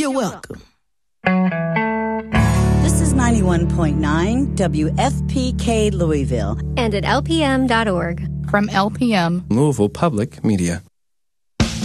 You're welcome. This is 91.9 WFPK Louisville. And at LPM.org. From LPM, Louisville Public Media.